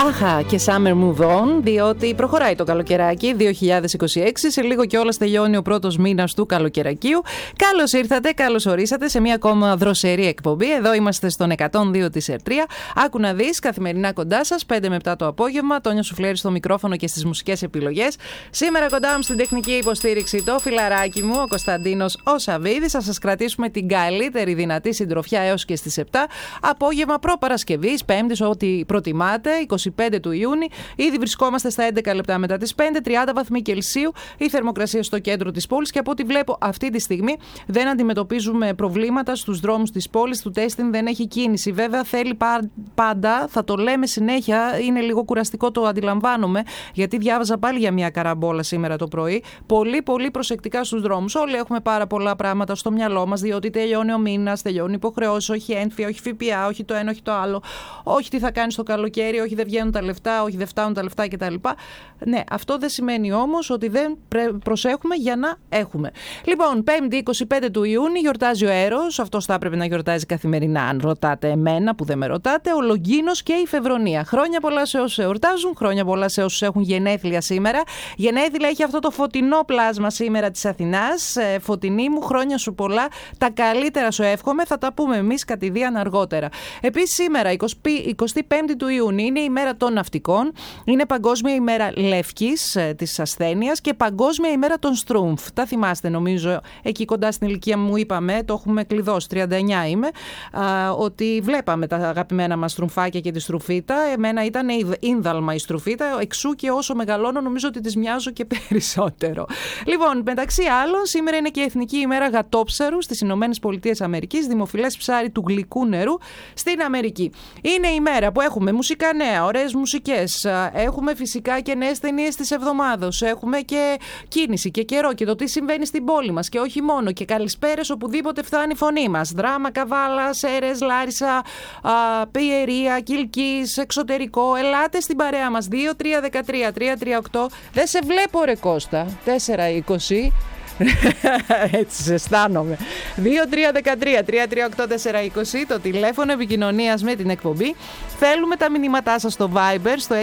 Άχα και Summer Move On, διότι προχωράει το καλοκαιράκι 2026. Σε λίγο κιόλας τελειώνει ο πρώτος μήνας του καλοκαιρακίου. Καλώς ήρθατε, καλώς ορίσατε σε μια ακόμα δροσερή εκπομπή. Εδώ είμαστε στον 102 της ΕΡΤΡΙΑ. Άκου να δεις, καθημερινά κοντά σας, 5 με 7 το απόγευμα. Τόνια Σουφλέρη στο μικρόφωνο και στις μουσικές επιλογές. Σήμερα κοντά μου στην τεχνική υποστήριξη το φιλαράκι μου, ο Κωνσταντίνος ο Σαββίδης. Θα σας κρατήσουμε την καλύτερη δυνατή συντροφιά έως και στις 7. Απόγευμα προπαρασκευής, Πέμπτης, ό,τι προτιμάτε, 25 του Ιούνιου. Ήδη βρισκόμαστε στα 11 λεπτά μετά τις 5, 30 βαθμοί Κελσίου η θερμοκρασία στο κέντρο της πόλης και από ό,τι βλέπω αυτή τη στιγμή δεν αντιμετωπίζουμε προβλήματα στους δρόμους της πόλης. Του τέστην δεν έχει κίνηση. Βέβαια θέλει πάντα, θα το λέμε συνέχεια, είναι λίγο κουραστικό, το αντιλαμβάνομαι, γιατί διάβαζα πάλι για μια καραμπόλα σήμερα το πρωί. Πολύ προσεκτικά στους δρόμους. Όλοι έχουμε πάρα πολλά πράγματα στο μυαλό μας, διότι τελειώνει ο μήνας, τελειώνει υποχρεώσεις, όχι ένφια, όχι ΦΠΑ, όχι το ένα, όχι το άλλο, όχι τι θα κάνεις το καλοκαίρι, όχι δεν βγαίνουν τα λεφτά, όχι δεν φτάνουν τα λεφτά κτλ. Ναι, αυτό δεν σημαίνει όμως ότι δεν προσέχουμε για να έχουμε. Λοιπόν, 5η 25 του Ιούνιου γιορτάζει ο Έρος. Αυτός θα έπρεπε να γιορτάζει καθημερινά, αν ρωτάτε εμένα που δεν με ρωτάτε. Ο Λογγίνος και η Φεβρονία. Χρόνια πολλά σε όσους εορτάζουν, χρόνια πολλά σε όσους έχουν γενέθλια σήμερα. Γενέθλια έχει αυτό το φωτεινό πλάσμα σήμερα της Αθηνάς. Φωτεινή μου, χρόνια σου πολλά. Τα καλύτερα σου εύχομαι. Θα τα πούμε εμείς κατηδίαν αργότερα. Επίσης, σήμερα, 25 του Ιουνίου, είναι η μέρα των ναυτικών. Είναι Παγκόσμια ημέρα λευκής της ασθένειας και Παγκόσμια ημέρα των Στρούμφ. Τα θυμάστε, νομίζω, εκεί κοντά στην ηλικία μου είπαμε, το έχουμε κλειδώσει, 39 είμαι, ότι βλέπαμε τα αγαπημένα μας στρουμφάκια και τη στρουφίτα. Εμένα ήταν ίνδαλμα η στρουφίτα, εξού και όσο μεγαλώνω νομίζω ότι τις μοιάζω και περισσότερο. Λοιπόν, μεταξύ άλλων, σήμερα είναι και η Εθνική ημέρα γατόψαρου στις Ηνωμένες Πολιτείες Αμερικής, δημοφιλές ψάρι του γλυκού νερού στην Αμερική. Είναι η μέρα που έχουμε μουσικά νέα, ωραίες μουσικές, έχουμε φυσικά και νέες ταινίες της εβδομάδος, έχουμε και κίνηση και καιρό και το τι συμβαίνει στην πόλη μας και όχι μόνο, και καλησπέρες οπουδήποτε φτάνει η φωνή μας. Δράμα, Καβάλα, Σέρες, Λάρισα, Πιερία, Κιλκής, εξωτερικό. Ελάτε στην παρέα μας. 2-3-13-3-38. Δεν σε βλέπω ρε Κώστα. 4-20. Έτσι σε αισθάνομαι. 2-3-13-3-38-4-20 το τηλέφωνο επικοινωνίας με την εκπομπή. Θέλουμε τα μηνύματά σας στο Viber στο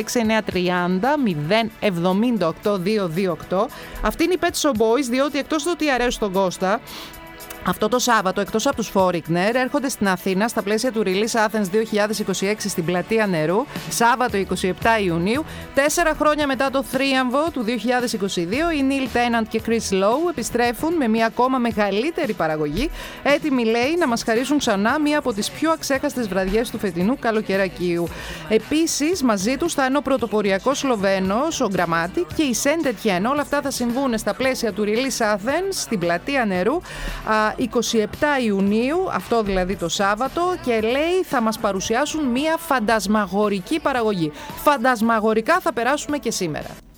6930-078-228. Αυτή είναι η Pet Shop Boys, διότι εκτός του ότι αρέσουν τον Κώστα, αυτό το Σάββατο, εκτός από τους Foreigner, έρχονται στην Αθήνα στα πλαίσια του Release Athens 2026 στην Πλατεία Νερού, Σάββατο 27 Ιουνίου, 4 χρόνια μετά το θρίαμβο του 2022, οι Neil Tennant και Chris Lowe επιστρέφουν με μια ακόμα μεγαλύτερη παραγωγή, έτοιμοι λέει να μας χαρίσουν ξανά μία από τις πιο αξέχαστες βραδιές του φετινού καλοκαιρακίου. Επίσης, μαζί τους θα είναι ο πρωτοποριακός Σλοβαίνος, ο Grammatic και η Saint Etienne. Όλα αυτά θα συμβούν στα πλαίσια του Release Athens στην Πλατεία Νερού, 27 Ιουνίου, αυτό δηλαδή το Σάββατο, και λέει θα μας παρουσιάσουν μια φαντασμαγορική παραγωγή. Φαντασμαγορικά θα περάσουμε και σήμερα.